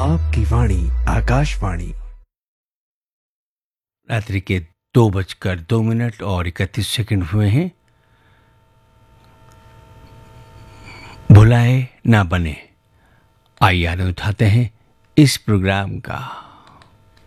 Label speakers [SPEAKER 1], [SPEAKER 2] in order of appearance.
[SPEAKER 1] आपकी वाणी आकाशवाणी।
[SPEAKER 2] रात्रि के 2:02 और 31 हुए हैं। भुलाए ना बने, आइए आनंद उठाते हैं इस प्रोग्राम का।